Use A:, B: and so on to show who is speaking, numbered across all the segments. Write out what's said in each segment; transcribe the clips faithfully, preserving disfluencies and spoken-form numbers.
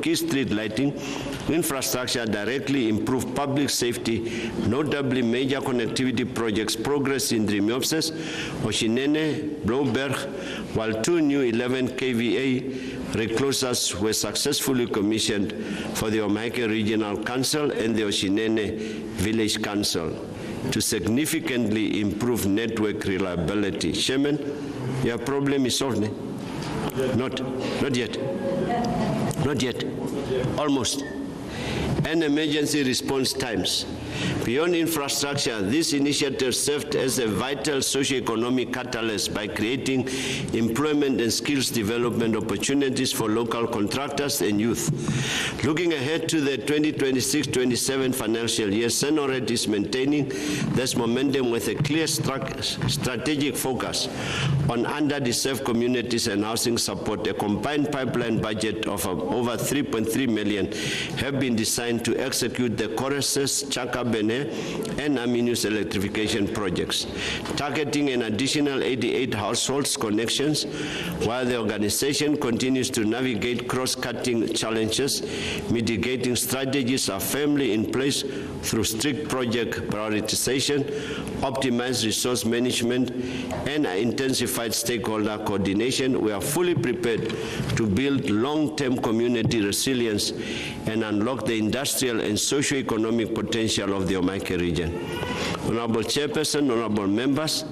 A: key street lighting, infrastructure directly improve public safety, notably major connectivity projects progress in Drimiopses, Oshinene, Blomberg, while two new eleven K V A reclosers were successfully commissioned for the Omagh Regional Council and the Oshinene Village Council to significantly improve network reliability. Chairman, your problem is solved? Not, not yet. Not yet. Almost. And emergency response times. Beyond infrastructure, this initiative served as a vital socio-economic catalyst by creating employment and skills development opportunities for local contractors and youth. Looking ahead to the twenty twenty-six twenty-seven financial year, Senoret is maintaining this momentum with a clear strategic focus on under-deserved communities and housing support. A combined pipeline budget of over three point three million have been designed to execute the choruses, Chaka Bene, and Aminus electrification projects, targeting an additional eighty-eight households connections, while the organization continues to navigate cross-cutting challenges. Mitigating strategies are firmly in place through strict project prioritization, optimized resource management, and intensified stakeholder coordination. We are fully prepared to build long-term community resilience and unlock the industrial and socio-economic potential of the Omagh region. Honorable Chairperson, honorable members,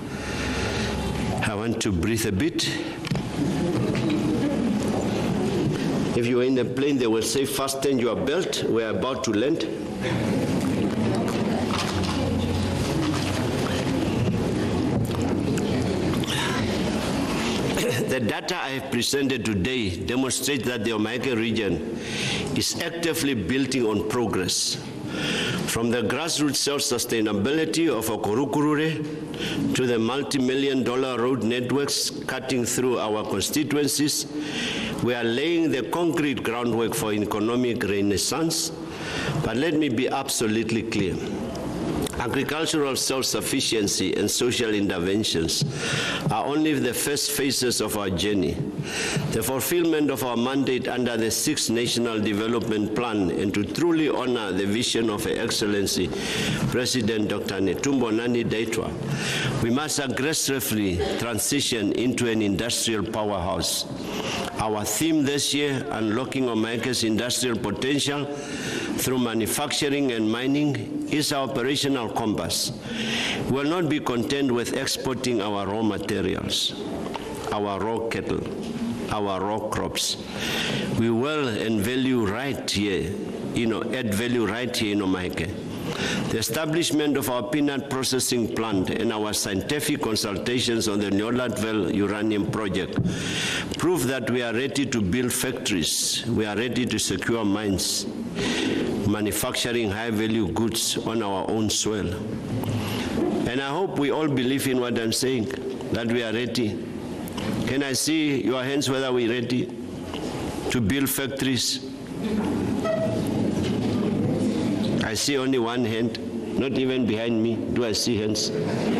A: I want to breathe a bit. If you are in a plane, they will say, fasten your belt, we are about to land. The data I have presented today demonstrates that the Omagh region is actively building on progress. From the grassroots self-sustainability of Okorukurure to the multi-million dollar road networks cutting through our constituencies, we are laying the concrete groundwork for economic renaissance. But let me be absolutely clear. Agricultural self-sufficiency and social interventions are only the first phases of our journey. The fulfillment of our mandate under the sixth National Development Plan and to truly honor the vision of Her Excellency President Doctor Netumbo Nandi-Ndaitwah, we must aggressively transition into an industrial powerhouse. Our theme this year, Unlocking Omagh's Industrial Potential through Manufacturing and Mining, is our operational compass. We will not be content with exporting our raw materials, our raw cattle, our raw crops. We will and value right here, you know, add value right here in Omagh. The establishment of our peanut processing plant and our scientific consultations on the Nyolatvel uranium project prove that we are ready to build factories, we are ready to secure mines, manufacturing high-value goods on our own soil. And I hope we all believe in what I'm saying, that we are ready. Can I see your hands whether we're ready to build factories? I see only one hand, not even behind me. Do I see hands?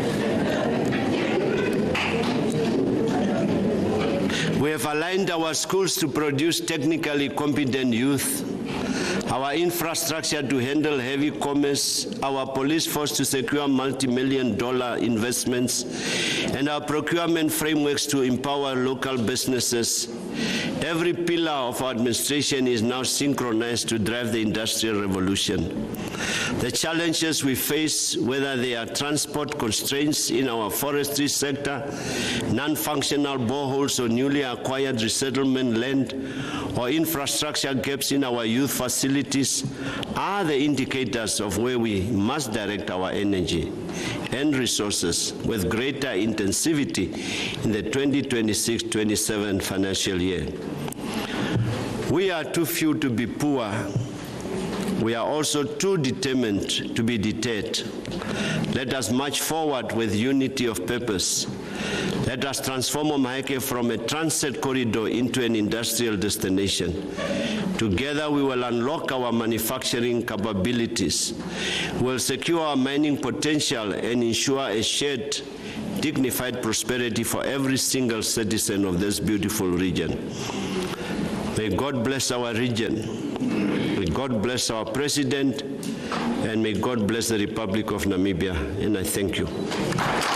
A: We have aligned our schools to produce technically competent youth, our infrastructure to handle heavy commerce, our police force to secure multi-million dollar investments, and our procurement frameworks to empower local businesses. Every pillar of our administration is now synchronized to drive the industrial revolution. The challenges we face, whether they are transport constraints in our forestry sector, non-functional boreholes or newly acquired resettlement land, or infrastructure gaps in our youth facilities, are the indicators of where we must direct our energy and resources with greater intensivity in the twenty twenty-six twenty-seven financial year. We are too few to be poor. We are also too determined to be deterred. Let us march forward with unity of purpose. Let us transform Omagh from a transit corridor into an industrial destination. Together we will unlock our manufacturing capabilities. We will secure our mining potential and ensure a shared, dignified prosperity for every single citizen of this beautiful region. May God bless our region. May God bless our president, and may God bless the Republic of Namibia. And I thank you.